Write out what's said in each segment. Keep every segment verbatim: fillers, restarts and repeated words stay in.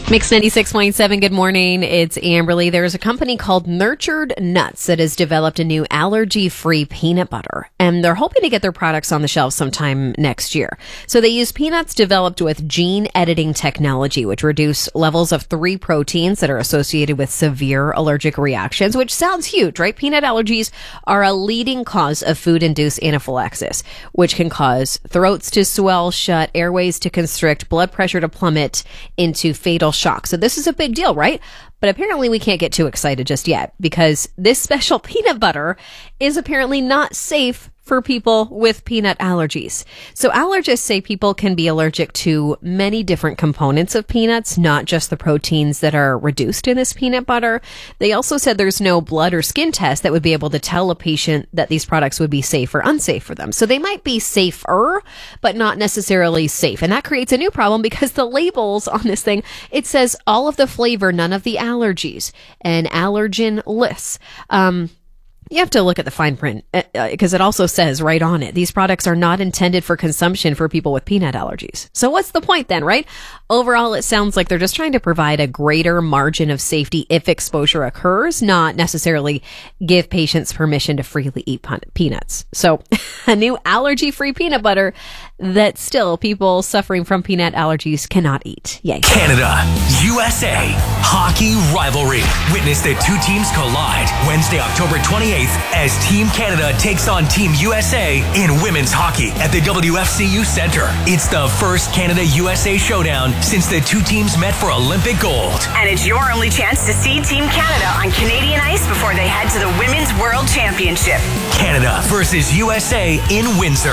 Mix ninety-six point seven, good morning. It's Amberly. There's a company called Nurtured Nuts that has developed a new allergy-free peanut butter, and they're hoping to get their products on the shelves sometime next year. So they use peanuts developed with gene editing technology, which reduce levels of three proteins that are associated with severe allergic reactions, which sounds huge, right? Peanut allergies are a leading cause of food-induced anaphylaxis, which can cause throats to swell shut, airways to constrict, blood pressure to plummet into fatal shock. So this is a big deal, right? But apparently we can't get too excited just yet because this special peanut butter is apparently not safe for people with peanut allergies. So allergists say people can be allergic to many different components of peanuts, not just the proteins that are reduced in this peanut butter. They also said there's no blood or skin test that would be able to tell a patient that these products would be safe or unsafe for them. So they might be safer, but not necessarily safe. And that creates a new problem because the labels on this thing, it says all of the flavor, none of the allergies, and allergen lists. Um, You have to look at the fine print because uh, it also says right on it, these products are not intended for consumption for people with peanut allergies. So what's the point then, right? Overall, it sounds like they're just trying to provide a greater margin of safety if exposure occurs, not necessarily give patients permission to freely eat peanuts. So a new allergy-free peanut butter that still people suffering from peanut allergies cannot eat. Yay. Canada, U S A, hockey rivalry. Witness the two teams collide Wednesday, October twenty-eighth, as Team Canada takes on Team U S A in women's hockey at the W F C U Centre. It's the first Canada-U S A showdown since the two teams met for Olympic gold. And it's your only chance to see Team Canada on Canadian ice before they head to the Women's World Championship. Canada versus U S A in Windsor.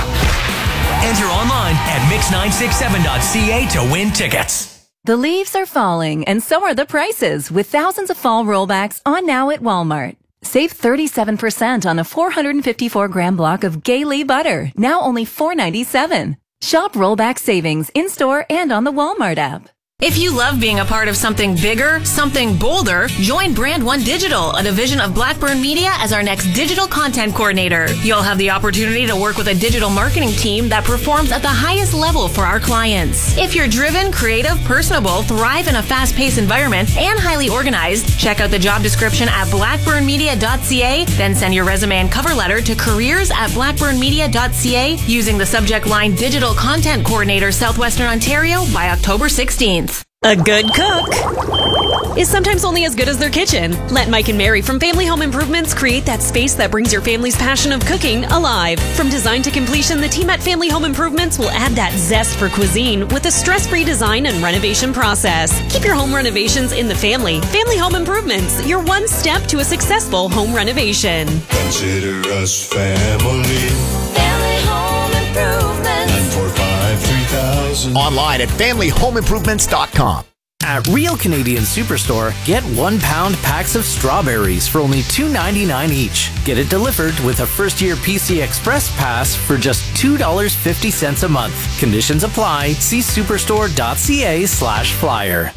Enter online at mix nine six seven dot c a to win tickets. The leaves are falling, and so are the prices, with thousands of fall rollbacks on now at Walmart. Save thirty-seven percent on a four hundred fifty-four gram block of Gailey butter, now only four ninety-seven. Shop rollback savings in-store and on the Walmart app. If you love being a part of something bigger, something bolder, join Brand One Digital, a division of Blackburn Media, as our next digital content coordinator. You'll have the opportunity to work with a digital marketing team that performs at the highest level for our clients. If you're driven, creative, personable, thrive in a fast-paced environment, and highly organized, check out the job description at blackburn media dot c a, then send your resume and cover letter to careers at blackburn media dot c a using the subject line Digital Content Coordinator Southwestern Ontario by October sixteenth. A good cook is sometimes only as good as their kitchen. Let Mike and Mary from Family Home Improvements create that space that brings your family's passion of cooking alive. From design to completion, the team at Family Home Improvements will add that zest for cuisine with a stress-free design and renovation process. Keep your home renovations in the family. Family Home Improvements, your one step to a successful home renovation. Consider us family. Family Home Improvements. nine four five, three thousand. Online at family home improvements dot com. At Real Canadian Superstore, get one pound packs of strawberries for only two ninety-nine each. Get it delivered with a first-year P C Express pass for just two dollars and fifty cents a month. Conditions apply. See superstore dot c a slash flyer.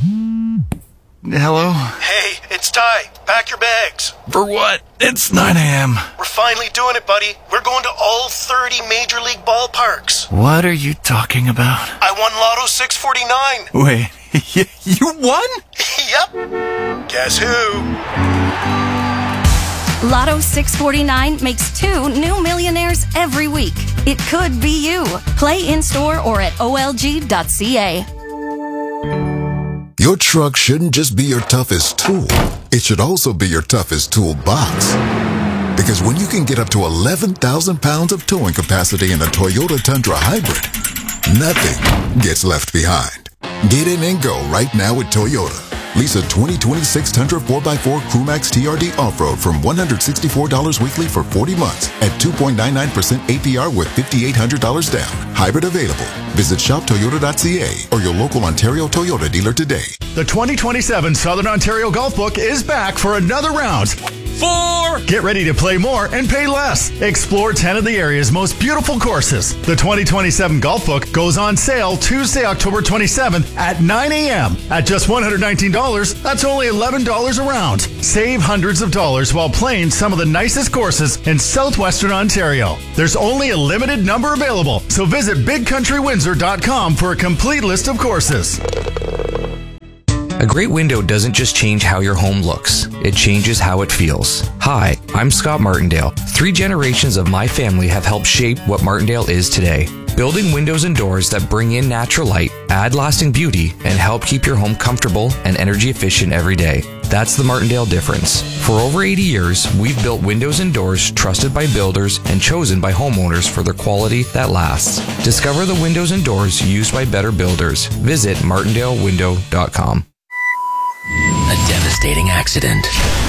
Hello? Hey, it's Ty. Pack your bags. For what? It's nine a.m. We're finally doing it, buddy. We're going to all thirty Major League ballparks. What are you talking about? I won Lotto six forty-nine. Wait, you won? Yep. Guess who? Lotto six forty-nine makes two new millionaires every week. It could be you. Play in-store or at o l g dot c a. Your truck shouldn't just be your toughest tool. It should also be your toughest toolbox. Because when you can get up to eleven thousand pounds of towing capacity in a Toyota Tundra Hybrid, nothing gets left behind. Get in and go right now with Toyota. Lease a twenty twenty-six Tundra four by four Crewmax T R D Off-Road from one hundred sixty-four dollars weekly for forty months at two point nine nine percent A P R with five thousand eight hundred dollars down. Hybrid available. Visit shop toyota dot c a or your local Ontario Toyota dealer today. The twenty twenty-seven Southern Ontario Golf Book is back for another round. Four! Get ready to play more and pay less. Explore ten of the area's most beautiful courses. The twenty twenty-seven Golf Book goes on sale Tuesday, October twenty-seventh at nine a.m. At just one hundred nineteen dollars, that's only eleven dollars a round. Save hundreds of dollars while playing some of the nicest courses in southwestern Ontario. There's only a limited number available, so visit big country windsor dot com for a complete list of courses. A great window doesn't just change how your home looks, it changes how it feels. Hi, I'm Scott Martindale. Three generations of my family have helped shape what Martindale is today. Building windows and doors that bring in natural light, add lasting beauty, and help keep your home comfortable and energy efficient every day. That's the Martindale difference. For over eighty years, we've built windows and doors trusted by builders and chosen by homeowners for their quality that lasts. Discover the windows and doors used by better builders. Visit martindale window dot com. A devastating accident.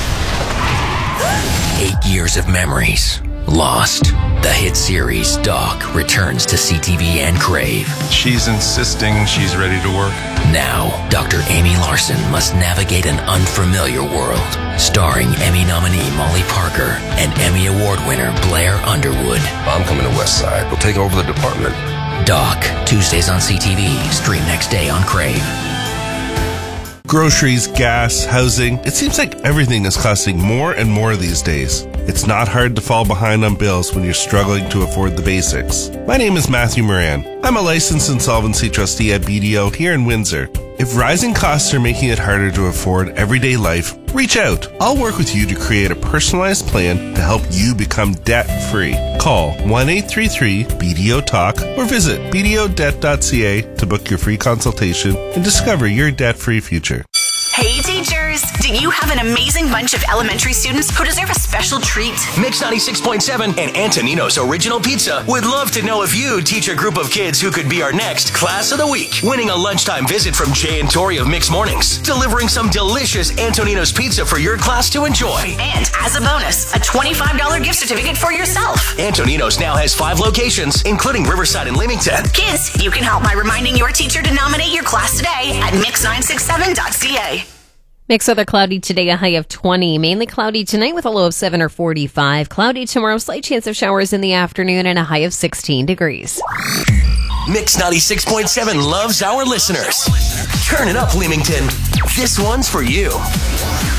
Eight years of memories lost. The hit series Doc returns to C T V and Crave. She's insisting she's ready to work. Now, Doctor Amy Larson must navigate an unfamiliar world. Starring Emmy nominee Molly Parker and Emmy Award winner Blair Underwood. I'm coming to West Side. We'll take over the department. Doc, Tuesdays on C T V. Stream next day on Crave. Groceries, gas, housing. It seems like everything is costing more and more these days. It's not hard to fall behind on bills when you're struggling to afford the basics. My name is Matthew Moran. I'm a licensed insolvency trustee at B D O here in Windsor. If rising costs are making it harder to afford everyday life, reach out. I'll work with you to create a personalized plan to help you become debt-free. Call one eight three three B D O talk or visit b d o debt dot c a to book your free consultation and discover your debt-free future. Hey teachers, do you have an amazing bunch of elementary students who deserve a special treat? Mix ninety-six point seven and Antonino's Original Pizza would love to know if you teach a group of kids who could be our next Class of the Week. Winning a lunchtime visit from Jay and Tori of Mix Mornings. Delivering some delicious Antonino's Pizza for your class to enjoy. And as a bonus, a twenty-five dollars gift certificate for yourself. Antonino's now has five locations, including Riverside and Leamington. Kids, you can help by reminding your teacher to nominate your class today at mix nine six seven dot c a. Mix weather cloudy today, a high of twenty. Mainly cloudy tonight with a low of seven or forty-five. Cloudy tomorrow, slight chance of showers in the afternoon and a high of sixteen degrees. Mix ninety-six point seven loves our listeners. Turn it up, Leamington. This one's for you.